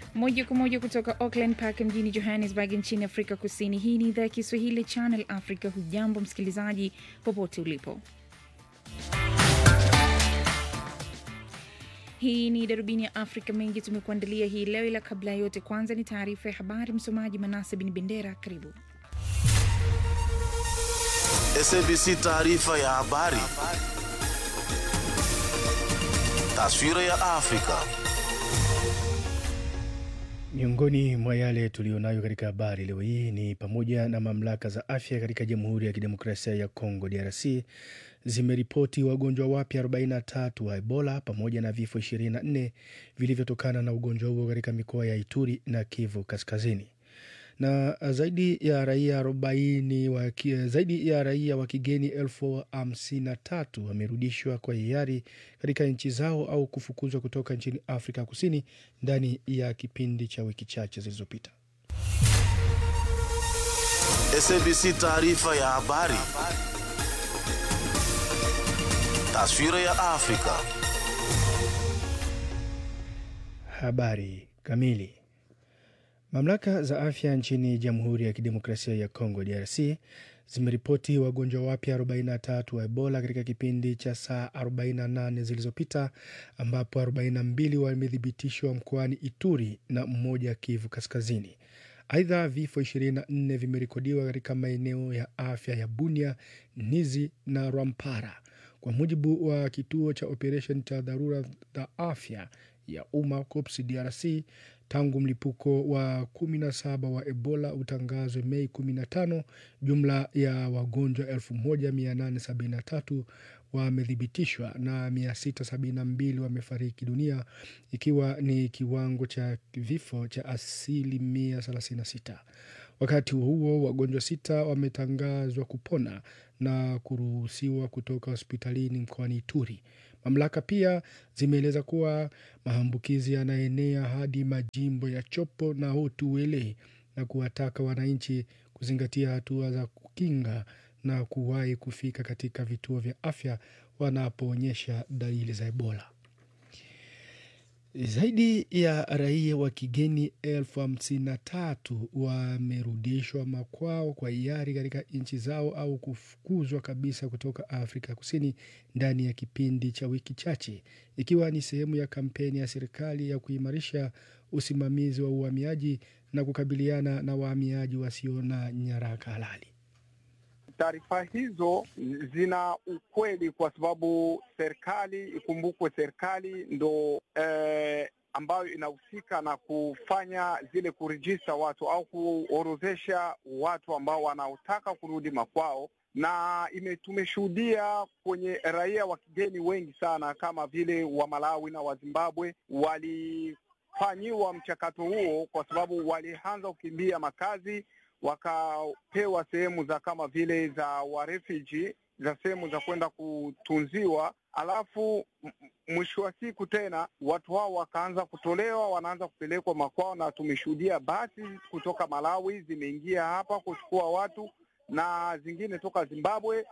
Moja kwa moja kutoka Auckland Park mjini Johannesburg nchini Afrika Kusini. Hii ni idhaa ya Kiswahili Channel Africa. Hujambo msikilizaji popote ulipo. Hii ni darubini ya Afrika, mengi tumekuandalia hii leo, ila kabla yote kwanza ni taarifa ya habari. Msomaji Manase bin Bendera, karibu. SABC taarifa ya habari. Taswira ya Afrika. Miongoni mwa yale tulionayo katika habari leo hii ni pamoja na mamlaka za afya katika Jamhuri ya Kidemokrasia ya Kongo DRC zimeripoti wagonjwa wapya 43 wa Ebola pamoja na vifo 24 vilivyotokana na ugonjwa huo katika mikoa ya Ituri na Kivu Kaskazini. Na zaidi ya raia wa kigeni 53,000 wamerudishwa kwa hiari katika nchi zao au kufukuzwa kutoka nchini Afrika Kusini ndani ya kipindi cha wiki chache zilizopita. SABC taarifa ya habari. Taswira ya Afrika. Habari kamili. Mamlaka za afya nchini Jamhuri ya Kidemokrasia ya Kongo DRC zimeripoti wagonjwa wapya 43 wa Ebola katika kipindi cha saa 48 zilizopita, ambapo 42 wamethibitishwa mkoani Ituri na mmoja Kivu Kaskazini. Aidha, vifo 24 vimerekodiwa katika maeneo ya afya ya Bunia, Nizi na Rwampara. Kwa mujibu wa kituo cha operation cha dharura za afya ya umma COPS DRC, tangu mlipuko wa 17 wa Ebola utangazwe Mei 15, jumla ya wagonjwa 1873 wamethibitishwa na 672 wamefariki dunia, ikiwa ni kiwango cha vifo cha 36%. Wakati huo wagonjwa 6 wametangazwa kupona na kuruhusiwa kutoka hospitalini mkoani Ituri. Mamlaka pia zimeeleza kuwa maambukizi yanaenea hadi majimbo ya Chopo na Hotuele na kuwataka wananchi kuzingatia hatua za kukinga na kuwahi kufika katika vituo vya afya wanapoonyesha dalili za Ebola. Zaidi ya raia wa kigeni 53,000 wamerudishwa makwao kwa hiari katika nchi zao au kufukuzwa kabisa kutoka Afrika Kusini ndani ya kipindi cha wiki chache, ikiwa ni sehemu ya kampeni ya serikali ya kuimarisha usimamizi wa uhamiaji na kukabiliana na wahamiaji wasio na nyaraka halali. Taarifa hizo zina ukweli kwa sababu ikumbukwe serikali ndo ambayo inahusika na kufanya zile kurejista watu au kuorodhesha watu ambao wanaotaka kurudi makwao, na tumeshuhudia kwenye raia wa kigeni wengi sana kama vile wa Malawi na wa Zimbabwe walifanyiwa mchakato huo kwa sababu walianza kukimbia makazi, wakapewa sehemu za kama vile za wa refugee, za sehemu za kwenda kutunziwa, alafu mwisho wa siku tena watu hao wakaanza kutolewa, wanaanza kupelekwa makwao, na tumeshuhudia basi kutoka Malawi zimeingia hapa kuchukua watu na zingine toka Zimbabwe.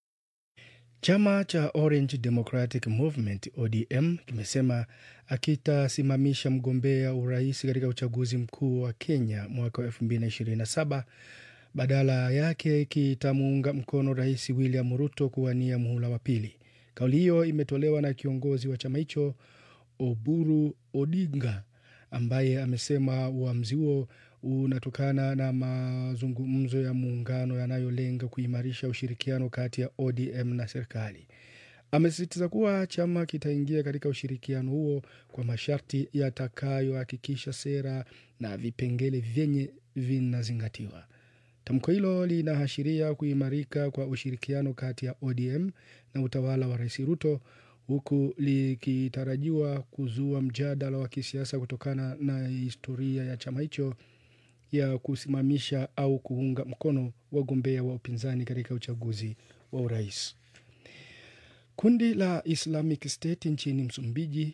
Chama cha Orange Democratic Movement ODM kimesema akitasimamisha mgombea urais katika uchaguzi mkuu wa Kenya mwaka 2027, badala yake kitamuunga mkono Rais William Ruto kuwania muhula wa pili. Kauli hiyo imetolewa na kiongozi wa chama hicho Oburu Odinga, ambaye amesema uamuzi huo unatokana na mazungumzo ya muungano yanayolenga kuimarisha ushirikiano kati ya ODM na serikali. Amesisitiza kuwa chama kitaingia katika ushirikiano huo kwa masharti yatakayohakikisha sera na vipengele vyenye vinazingatiwa. Tamko hilo linaashiria kuimarika kwa ushirikiano kati ya ODM na utawala wa Rais Ruto, huku likitarajiwa kuzua mjadala wa kisiasa kutokana na historia ya chama hicho ya kusimamisha au kuunga mkono wagombea wa upinzani katika uchaguzi wa urais. Kundi la Islamic State nchini Msumbiji,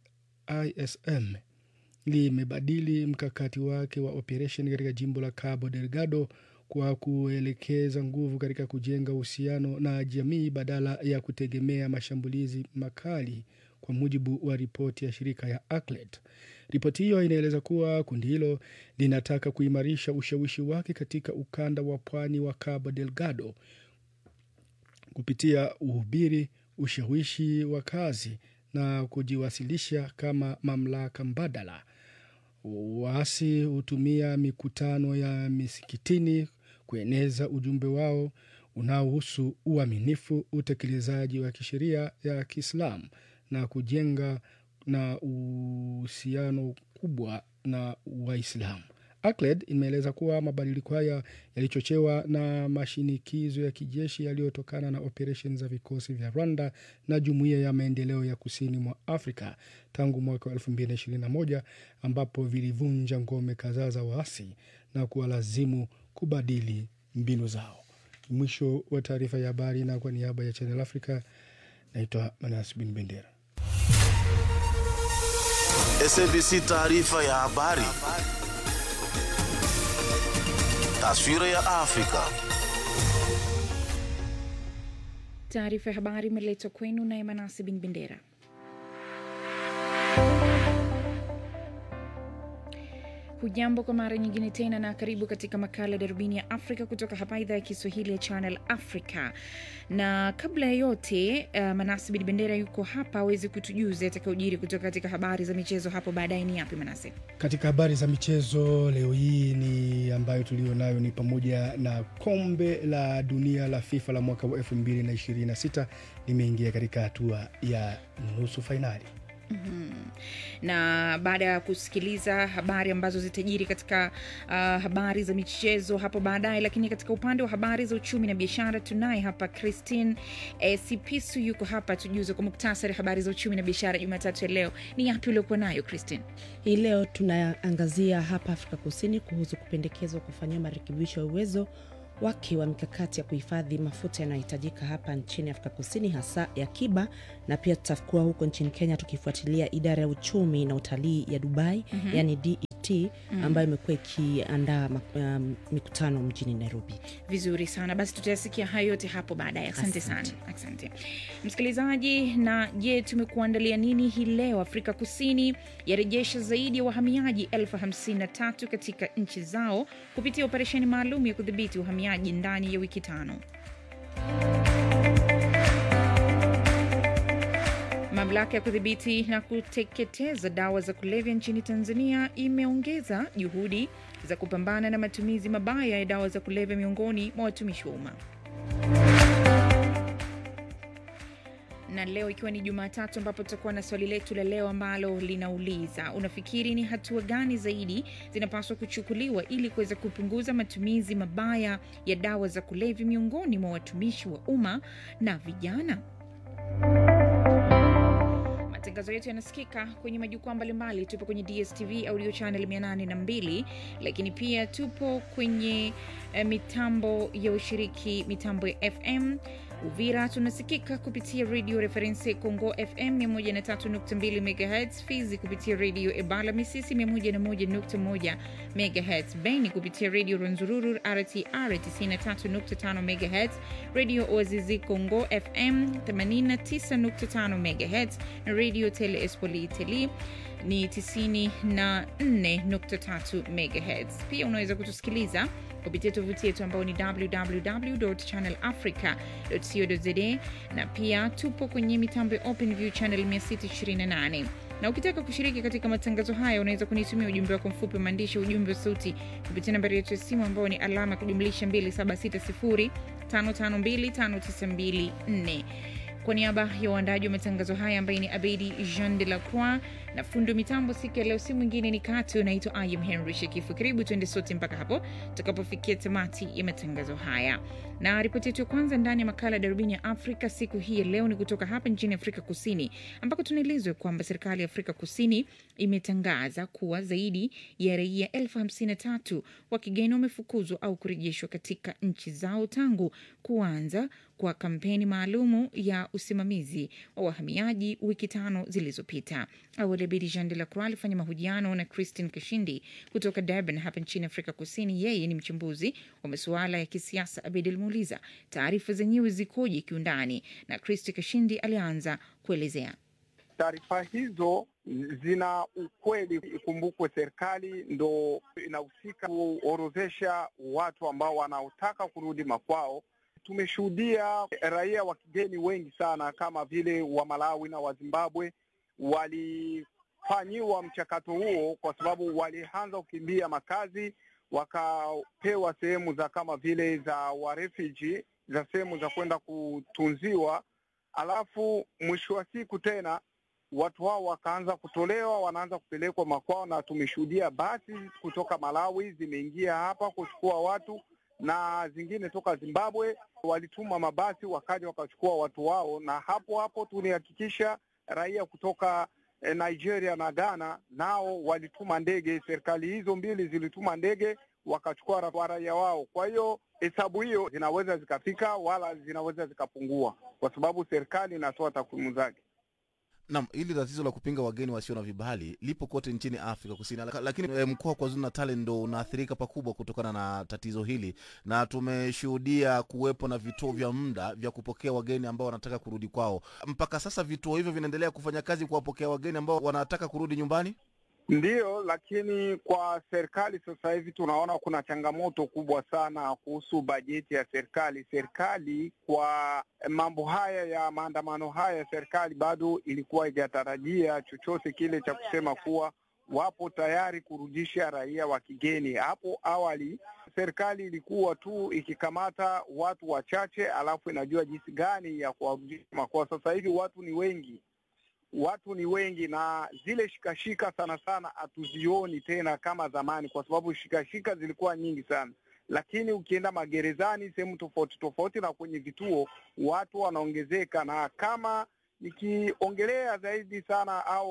ISM, limebadili mkakati wake wa operation katika jimbo la Cabo Delgado kwa kuelekeza nguvu katika kujenga uhusiano na jamii badala ya kutegemea mashambulizi makali kwa mujibu wa ripoti ya shirika ya ACLED. Ripoti hiyo inaeleza kuwa kundi hilo linataka kuimarisha ushawishi wake katika ukanda wa pwani wa Cabo Delgado kupitia uhubiri, ushawishi wa kazi na kujiwasilisha kama mamlaka mbadala. Waasi hutumia mikutano ya misikitini kueneza ujumbe wao unaohusu uaminifu, utekelezaji wa kisheria ya Kiislamu na kujenga na uhusiano kubwa na Waislamu. ACLED imeeleza kuwa mabadiliko haya yalichochewa na mashinikizo ya kijeshi yaliyotokana na operation za vikosi vya Rwanda na Jumuiya ya Maendeleo ya Kusini mwa Afrika tangu mwaka 2021 ambapo vilivunja ngome kadhaa za waasi na kuwalazimu kubadili mbinu zao. Mwisho wa taarifa ya habari, na kwa niaba ya Channel Africa naitwa Manas bin Bendera. SABC taarifa ya habari. Taswira ya Afrika. Taarifa ya habari imeletwa kwenu na Manas bin Bendera. Hujambo kwa mara nyingine tena na karibu katika makala Darubini ya Afrika kutoka hapa idhaa ya Kiswahili ya Channel Africa. Na kabla ya yote, Manase bin Bendera yuko hapa aweze kutujuza yatakayojiri kutoka katika habari za michezo hapo baadaye. Ni yapi Manase? Katika habari za michezo leo hii ni ambayo tulionayo ni pamoja na kombe la dunia la FIFA la mwaka wa 2026 limeingia katika hatua ya nusu finali. Na baada ya kusikiliza habari ambazo zitajiri katika habari za michezo hapo baadaye, lakini katika upande wa habari za uchumi na biashara tunaye hapa Christine Sipisu yuko hapa tujuze kwa muktasari habari za uchumi na biashara Jumatatu ya leo. Ni yapi uliokuwa nayo Christine? Hii leo tunaangazia hapa Afrika Kusini kuhusu kupendekezwa kufanyia marekebisho ya uwezo wake wa mikakati ya kuhifadhi mafuta yanayohitajika hapa nchini Afrika Kusini, hasa ya akiba, na pia tutakuwa huko nchini Kenya tukifuatilia idara ya uchumi na utalii ya Dubai, yani DET, ambayo imekuwa ikiandaa mikutano mjini Nairobi. Vizuri sana. Basi tutayasikia hayo yote hapo baadaye. Asante sana. Asante. Msikilizaji, na je, tumekuandalia nini hii leo? Afrika Kusini yarejesha zaidi ya wahamiaji 53,000 katika nchi zao kupitia operesheni maalum ya kudhibiti uhamiaji ndani ya wiki 5. Mamlaka ya kudhibiti na kuteketeza dawa za kulevya nchini Tanzania imeongeza juhudi za kupambana na matumizi mabaya ya dawa za kulevya miongoni mwa watumishi wa umma. Na leo ikiwa ni Jumatatu ambapo tutakuwa na swali letu la leo ambalo linauliza, unafikiri ni hatua gani zaidi zinapaswa kuchukuliwa ili kuweza kupunguza matumizi mabaya ya dawa za kulevya miongoni mwa watumishi wa umma na vijana? Matangazo yetu yanasikika kwenye majukwaa mbalimbali. Tupo kwenye DSTV audio channel 802, lakini pia tupo kwenye mitambo ya ushiriki, mitambo ya FM. Uvira tunasikika kupitia Radio Reference Congo FM 103.2 MHz, Fizi kupitia Radio Ebala Misisi 101.1 MHz, Beni kupitia Radio Rwenzururu RTR 93.5 MHz, Radio Oazizi Congo FM 89.5 MHz, na Radio Tele Espoli Tele ni 94.3 MHz. Pia unaweza kutusikiliza kupitia tovuti yetu ambao ni www.channelafrica.co.za, na pia tupo kwenye mitambo ya OpenView channel 628. Na ukitaka kushiriki katika matangazo haya unaweza kunitumia ujumbe wako mfupi wa maandishi, ujumbe wa sauti kupitia nambari yetu ya simu ambao ni alama kujumlisha 276055259254. Kwa niaba ya waandaji wa matangazo haya ambaye ni Abedi Jean de la Croix na fundo mitambo siku ya leo si mwingine ni Katu, naitwa I am Henry Shekifu. Karibu tuende sote mpaka hapo tutakapofikia tamati ya matangazo haya. Na ripoti yetu ya kwanza ndani ya makala Darubini ya Afrika siku hii ya leo ni kutoka hapa nchini Afrika Kusini, ambako tunaelezwa kwamba serikali ya Afrika Kusini imetangaza kuwa zaidi ya raia 53,000 wa kigeni wamefukuzwa au kurejeshwa katika nchi zao tangu kuanza kwa kampeni maalumu ya usimamizi wa wahamiaji wiki 5 zilizopita. Awali Abedi Jean de la Croix alifanya mahojiano na Christine Kashindi kutoka Durban hapa nchini Afrika Kusini. Yeye ni mchambuzi wa masuala ya kisiasa. Abedi alimuuliza taarifa zenyewe zikoje kiundani, na Christine Kashindi alianza kuelezea. Taarifa hizo zina ukweli. Ikumbukwe serikali ndo inahusika kuorodhesha watu ambao wanaotaka kurudi makwao. Tumeshuhudia raia wa kigeni wengi sana kama vile wa Malawi na wa Zimbabwe walifanyiwa mchakato huo kwa sababu walianza kukimbia makazi, wakapewa sehemu za kama vile za wa refugee, za sehemu za kwenda kutunziwa, alafu mwisho wa siku tena watu hao wakaanza kutolewa, wanaanza kupelekwa makwao, na tumeshuhudia basi kutoka Malawi zimeingia hapa kuchukua watu, na zingine toka Zimbabwe walituma mabasi wakaja wakachukua watu wao, na hapo tulihakikisha raia kutoka Nigeria na Ghana nao walituma ndege. Serikali hizo mbili zilituma ndege wakachukua raia wao. Kwa hiyo hesabu hiyo zinaweza zikafika wala zinaweza zikapungua kwa sababu serikali inatoa takwimu zake. Naam, hili tatizo la kupinga wageni wasio na vibali lipo kote nchini Afrika Kusini, lakini mkoa wa KwaZulu-Natal ndo unaathirika pakubwa kutokana na tatizo hili, na tumeshuhudia kuwepo na vituo vya muda vya kupokea wageni ambao wanataka kurudi kwao. Mpaka sasa vituo hivyo vinaendelea kufanya kazi kuwapokea wageni ambao wanataka kurudi nyumbani? Ndiyo, lakini kwa serikali sasa hivi tunaona kuna changamoto kubwa sana kuhusu bajeti ya serikali. Serikali kwa mambo haya ya maandamano haya, serikali bado ilikuwa haijatarajia chochote kile cha kusema kuwa wapo tayari kurudisha raia wa kigeni. Hapo awali serikali ilikuwa tu ikikamata watu wachache alafu inajua jinsi gani ya kuwarudisha makwao. Sasa hivi watu ni wengi na zile shikashika sana sana hatuzioni tena kama zamani, kwa sababu shikashika zilikuwa nyingi sana. Lakini ukienda magerezani, sehemu tofauti na kwenye vituo, watu wanaongezeka. Na kama nikiongelea zaidi sana au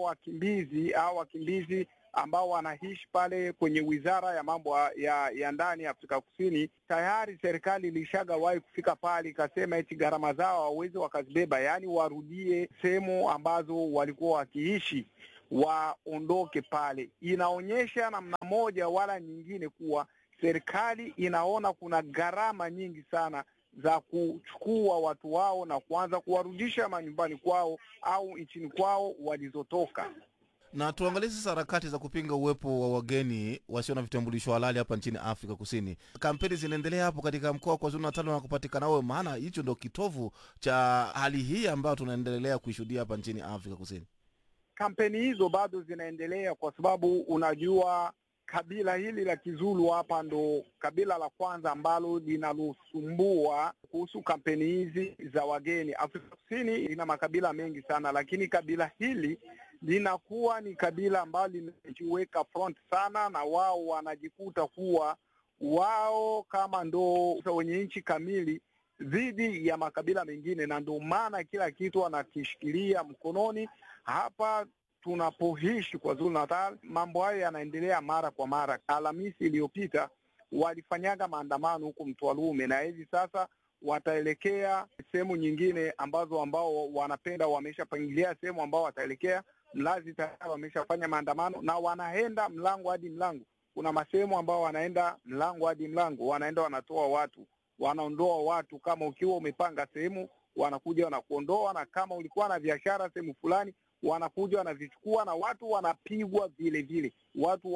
wakimbizi ambao wanaishi pale kwenye wizara ya mambo ya ndani ya Afrika Kusini, tayari serikali ilishagawahi kufika pale ikasema eti gharama zao hawawezi wakazibeba, yani warudie sehemu ambazo walikuwa wakiishi, waondoke pale. Inaonyesha namna moja wala nyingine kuwa serikali inaona kuna gharama nyingi sana za kuchukua watu wao na kuanza kuwarudisha manyumbani kwao au nchini kwao walizotoka. Na tuangalie sasa harakati za kupinga uwepo wa wageni wasio na vitambulisho halali hapa nchini Afrika Kusini. Kampeni zinaendelea hapo katika mkoa wa KwaZulu-Natal na kupatikana wao, maana hicho ndio kitovu cha hali hii ambayo tunaendelea kuishuhudia hapa nchini Afrika Kusini. Kampeni hizo bado zinaendelea kwa sababu unajua kabila hili la Kizulu hapa ndo kabila la kwanza ambalo linalosumbua kuhusu kampeni hizi za wageni. Afrika Kusini ina makabila mengi sana, lakini kabila hili linakuwa ni kabila ambalo linajiweka front sana, na wao wanajikuta kuwa wao kama ndo wenye nchi kamili dhidi ya makabila mengine, na ndio maana kila kitu wanakishikilia mkononi. Hapa tunapoishi kwa KwaZulu-Natal, mambo hayo yanaendelea mara kwa mara. Alhamisi iliyopita walifanyaga maandamano huko Mtwalume, na hivi sasa wataelekea sehemu nyingine ambao wanapenda, wameshapangilia sehemu ambao wataelekea. Mlazi tayari wameshafanya maandamano na wanaenda mlango hadi mlango. Kuna masehemu ambao wanaenda mlango hadi mlango, wanaenda wanatoa watu, wanaondoa watu. Kama ukiwa umepanga sehemu, wanakuja wanakuondoa, na kama ulikuwa na biashara sehemu fulani, wanakuja wanavichukua, na watu wanapigwa vile vile. Watu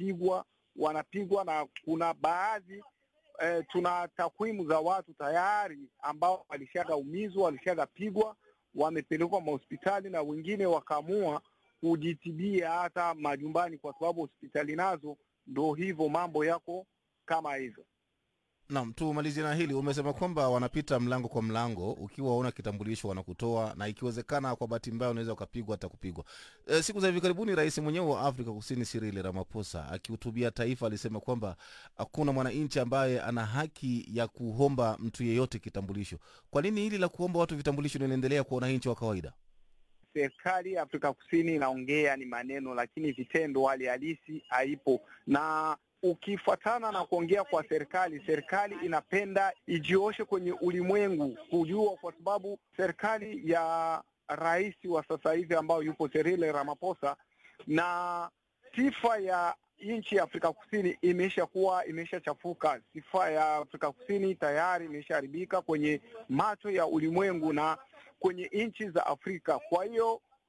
wanapigwa na kuna baadhi tuna takwimu za watu tayari ambao walishagaumizwa, walishagapigwa, wamepelekwa hospitali, na wengine wakaamua kujitibia hata majumbani kwa sababu hospitali nazo ndio hivyo, mambo yako kama hivyo. Naam, tumalizie na hili. Umesema kwamba wanapita mlango kwa mlango, ukiwa una kitambulisho wanakutoa, na ikiwezekana kwa bahati mbaya unaweza ukapigwa hata kupigwa. Siku za hivi karibuni rais mwenyewe wa Afrika Kusini Cyril Ramaphosa akihutubia taifa alisema kwamba hakuna mwananchi ambaye ana haki ya kuomba mtu yeyote kitambulisho. Kwa nini hili la kuomba watu vitambulisho linaendelea kwa wananchi wa kawaida? Serikali ya Afrika Kusini inaongea ni maneno, lakini vitendo hali halisi haipo. Na ukifuatana na kuongea kwa serikali inapenda ijioshe kwenye ulimwengu kujua, kwa sababu serikali ya rais wa sasa hivi ambao yupo Cyril Ramaphosa, na sifa ya nchi ya Afrika Kusini imeshachafuka. Sifa ya Afrika Kusini tayari imeshaharibika kwenye macho ya ulimwengu na kwenye nchi za Afrika. Kwa hiyo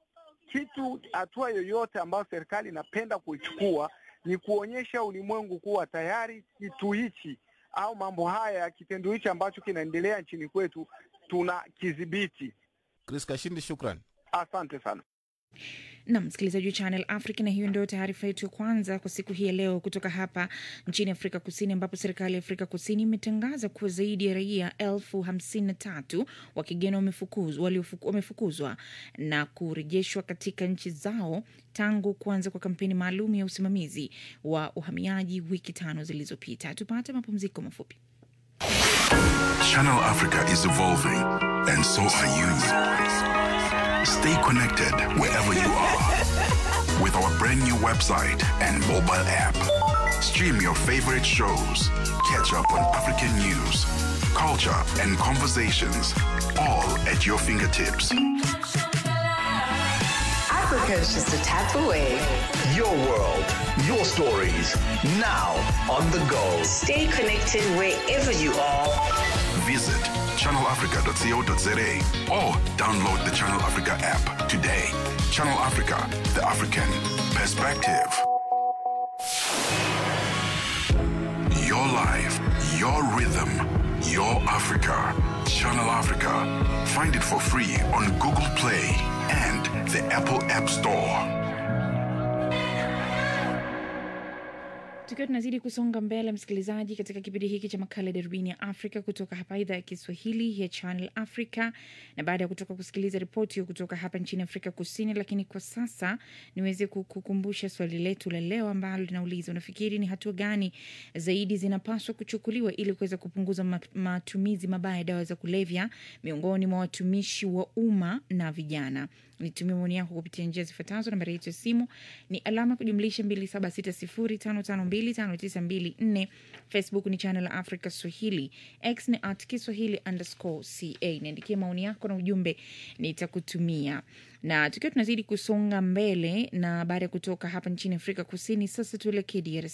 hatua yoyote ambayo serikali inapenda kuichukua ni kuonyesha ulimwengu kuwa tayari kitu hichi au mambo haya, kitendo hichi ambacho kinaendelea nchini kwetu tuna kidhibiti. Chris Kashindi, shukran. Asante sana. Na msikilizaji wa Channel Africa, na hiyo ndio taarifa yetu ya kwanza kwa siku hii ya leo kutoka hapa nchini Afrika Kusini, ambapo serikali ya Afrika Kusini imetangaza kuwa zaidi ya raia 53,000 wa kigeni wamefukuzwa na kurejeshwa katika nchi zao tangu kuanza kwa kampeni maalum ya usimamizi wa uhamiaji wiki 5 zilizopita. Tupate mapumziko mafupi. Channel Africa is evolving, and so are you. Stay connected wherever you are with our brand new website and mobile app. Stream your favorite shows, catch up on African news, culture, and conversations, all at your fingertips. Africa is just a tap away. Your world, your stories, now on the go. Stay connected wherever you are. Visit channelafrica.co.za or download the Channel Africa app today. Channel Africa, the African perspective. Your life, your rhythm, your Africa. Channel Africa. Find it for free on Google Play and the Apple App Store. Tukiwa tunazidi kusonga mbele, msikilizaji, katika kipindi hiki cha makala Darubini ya Afrika kutoka hapa idhaa ya Kiswahili ya Channel Africa, na baada ya kutoka kusikiliza ripoti kutoka hapa nchini Afrika Kusini, lakini kwa sasa niweze kukukumbusha swali letu la leo ambalo linauliza, unafikiri ni hatua gani zaidi zinapaswa kuchukuliwa ili kuweza kupunguza matumizi mabaya ya dawa za kulevya miongoni mwa watumishi wa umma na vijana? Nitumie maoni yako kupitia njia zifuatazo. Nambari yetu ya simu ni alama kujumlisha 276055259254. Facebook ni Channel Africa Swahili, X ni @Kiswahili_ca. Niandikie maoni yako na ujumbe nitakutumia. Na tukiwa tunazidi kusonga mbele, na baada ya kutoka hapa nchini Afrika Kusini, sasa tuelekee DRC